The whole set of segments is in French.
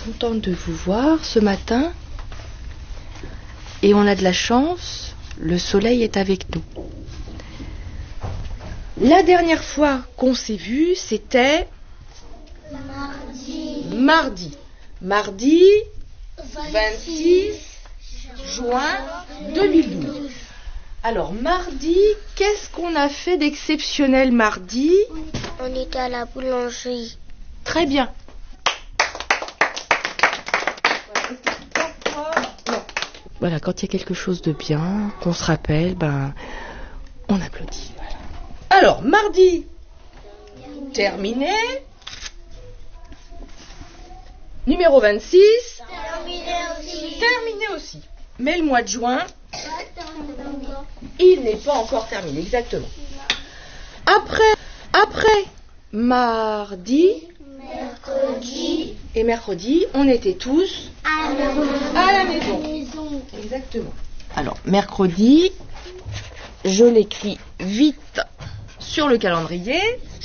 contente de vous voir ce matin. Et on a de la chance, le soleil est avec nous. La dernière fois qu'on s'est vu, c'était mardi 26 juin 2012. Alors mardi, qu'est-ce qu'on a fait d'exceptionnel mardi? On était à la boulangerie. Très bien. Voilà, quand il y a quelque chose de bien, qu'on se rappelle, on applaudit. Voilà. Alors, mardi, terminé. Numéro 26. Terminé aussi. Mais le mois de juin, il n'est pas encore terminé, exactement. Après mardi et mercredi, on était tous à la maison. Exactement. Alors, mercredi, je l'écris vite sur le calendrier.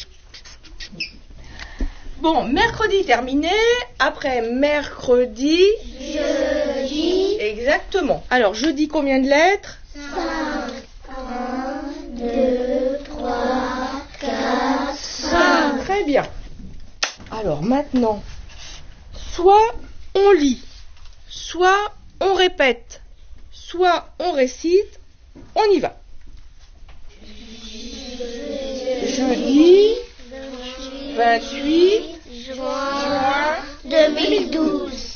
Bon, mercredi terminé. Après mercredi, Jeudi. Exactement. Alors, jeudi, combien de lettres? 5. 1, 2, 3, 4, 5. Très bien. Alors, maintenant, soit on lit, soit on répète, soit on récite. On y va. Jeudi 28 juin 2012.